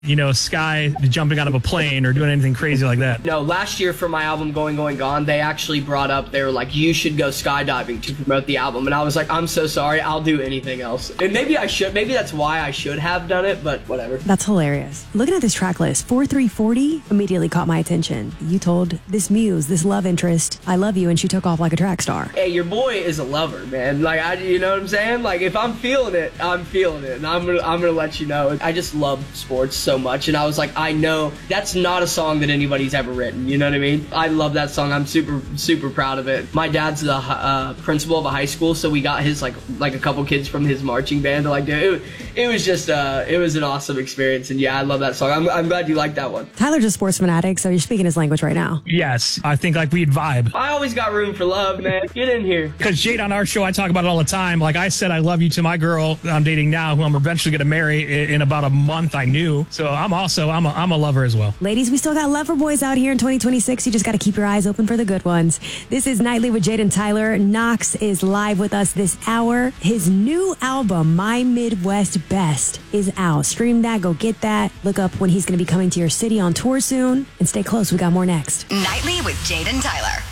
Sky jumping out of a plane or doing anything crazy like that. No, last year for my album Going, Going, Gone, they actually brought up, they were like, you should go skydiving to promote the album. And I was like, I'm so sorry, I'll do anything else. And maybe that's why I should have done it, but whatever. That's hilarious. Looking at this track list, 4340 immediately caught my attention. You told this muse, this love interest, I love you, and she took off like a track star. Hey, your boy is a lover, man. Like, you know what I'm saying? Like, if I'm feeling it, I'm feeling it. And I'm gonna let you know. I just love sports so much, and I was like, I know that's not a song that anybody's ever written, you know what I mean? I love that song. I'm super proud of it. My dad's the principal of a high school, so we got his like a couple kids from his marching band to do it. It was just it was an awesome experience, and yeah, I love that song. I'm glad you liked that one. Tyler's a sports fanatic, so you're speaking his language right now. Yes, I think we'd vibe. I always got room for love, man. Get in here. Because Jade, on our show, I talk about it all the time. Like I said, I love you to my girl I'm dating now, who I'm eventually going to marry in about a month. I knew. So I'm a lover as well. Ladies, we still got lover boys out here in 2026. You just got to keep your eyes open for the good ones. This is Nightly with Jade and Tyler. Knox is live with us this hour. His new album, My Midwest Best, is out. Stream that. Go get that. Look up when he's going to be coming to your city on tour soon. And stay close. We got more next. Nightly with Jade and Tyler.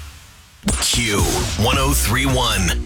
Q1031.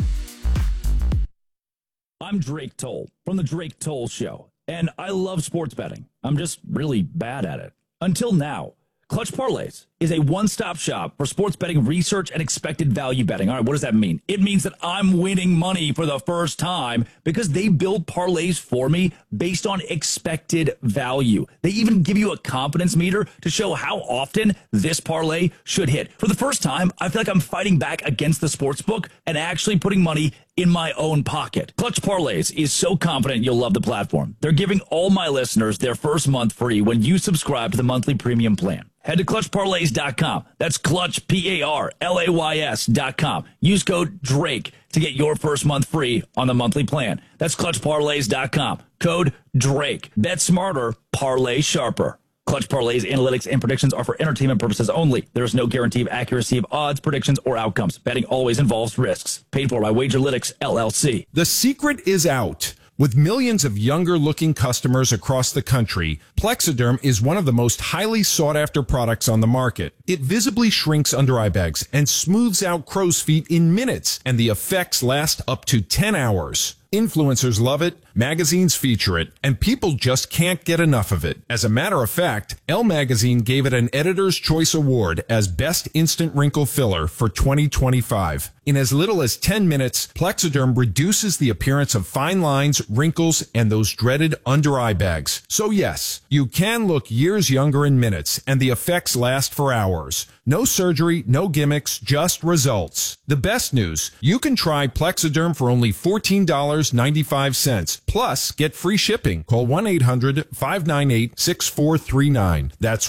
I'm Drake Toll from The Drake Toll Show, and I love sports betting. I'm just really bad at it. Until now. Clutch Parlays is a one-stop shop for sports betting research and expected value betting. All right, what does that mean? It means that I'm winning money for the first time because they build parlays for me based on expected value. They even give you a confidence meter to show how often this parlay should hit. For the first time, I feel like I'm fighting back against the sportsbook and actually putting money in my own pocket. Clutch Parlays is so confident you'll love the platform. They're giving all my listeners their first month free when you subscribe to the monthly premium plan. Head to ClutchParlays.com. That's Clutch, PARLAYS.com. Use code DRAKE to get your first month free on the monthly plan. That's ClutchParlays.com. Code DRAKE. Bet smarter, parlay sharper. Clutch Parlays analytics and predictions are for entertainment purposes only. There is no guarantee of accuracy of odds, predictions, or outcomes. Betting always involves risks. Paid for by Wagerlytics, LLC. The secret is out. With millions of younger-looking customers across the country, Plexiderm is one of the most highly sought-after products on the market. It visibly shrinks under eye bags and smooths out crow's feet in minutes, and the effects last up to 10 hours. Influencers love it, magazines feature it, and people just can't get enough of it. As a matter of fact, Elle Magazine gave it an Editor's Choice Award as Best Instant Wrinkle Filler for 2025. In as little as 10 minutes, Plexiderm reduces the appearance of fine lines, wrinkles, and those dreaded under-eye bags. So yes, you can look years younger in minutes, and the effects last for hours. No surgery, no gimmicks, just results. The best news, you can try Plexiderm for only $14.95. Plus, get free shipping. Call 1-800-598-6439. That's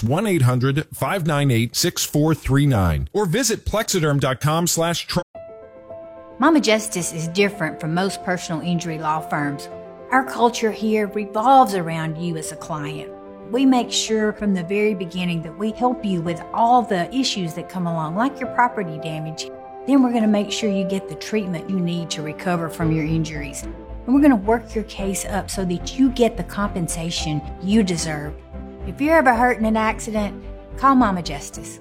1-800-598-6439. Or visit Plexiderm.com/try. Mama Justice is different from most personal injury law firms. Our culture here revolves around you as a client. We make sure from the very beginning that we help you with all the issues that come along, like your property damage. Then we're going to make sure you get the treatment you need to recover from your injuries. And we're going to work your case up so that you get the compensation you deserve. If you're ever hurt in an accident, call Mama Justice.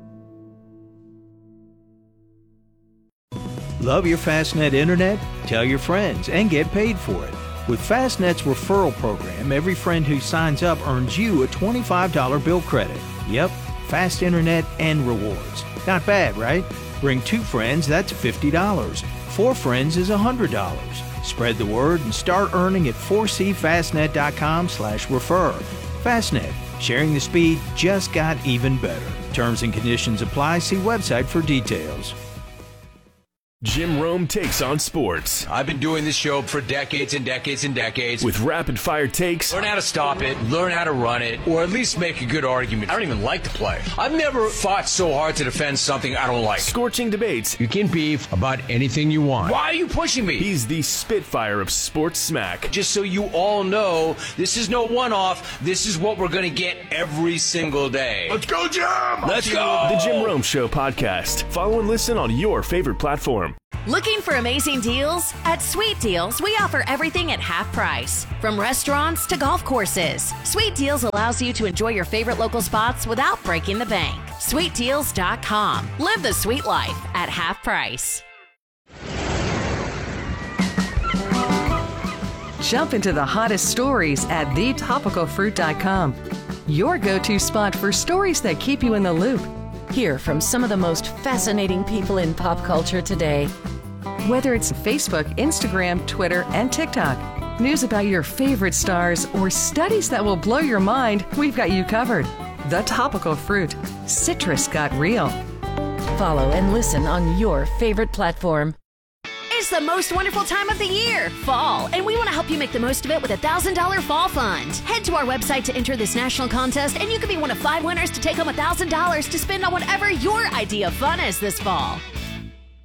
Love your Fastnet internet? Tell your friends and get paid for it. With Fastnet's referral program, every friend who signs up earns you a $25 bill credit. Yep, fast internet and rewards. Not bad, right? Bring 2 friends, that's $50. 4 friends is $100. Spread the word and start earning at 4cfastnet.com/refer. Fastnet, sharing the speed just got even better. Terms and conditions apply. See website for details. Jim Rome takes on sports. I've been doing this show for decades and decades and decades. With rapid-fire takes. Learn how to stop it, learn how to run it, or at least make a good argument. I don't even like the play. I've never fought so hard to defend something I don't like. Scorching debates. You can beef about anything you want. Why are you pushing me? He's the Spitfire of sports smack. Just so you all know, this is no one-off. This is what we're going to get every single day. Let's go, Jim! Let's go! The Jim Rome Show podcast. Follow and listen on your favorite platform. Looking for amazing deals? At Sweet Deals, we offer everything at half price. From restaurants to golf courses, Sweet Deals allows you to enjoy your favorite local spots without breaking the bank. SweetDeals.com. Live the sweet life at half price. Jump into the hottest stories at thetopicalfruit.com. Your go-to spot for stories that keep you in the loop. Hear from some of the most fascinating people in pop culture today. Whether it's Facebook, Instagram, Twitter, and TikTok, news about your favorite stars, or studies that will blow your mind, we've got you covered. The Topical Fruit. Citrus got real. Follow and listen on your favorite platform. It's the most wonderful time of the year, fall, and we want to help you make the most of it with a $1,000 fall fund. Head to our website to enter this national contest, and you could be one of 5 winners to take home $1,000 to spend on whatever your idea of fun is this fall.